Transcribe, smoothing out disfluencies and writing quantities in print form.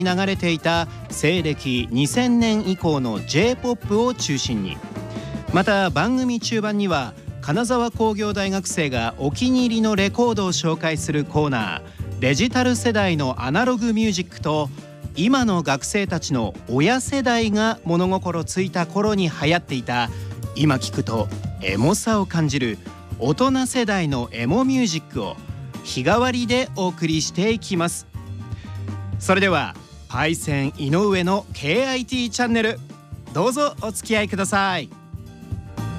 流れていた西暦2000年以降の J-POP を中心に、また番組中盤には金沢工業大学生がお気に入りのレコードを紹介するコーナー、デジタル世代のアナログミュージックと、今の学生たちの親世代が物心ついた頃に流行っていた、今聞くとエモさを感じる大人世代のエモミュージックを日替わりでお送りしていきます。それではパイセン井上の KIT チャンネル、どうぞお付き合いください。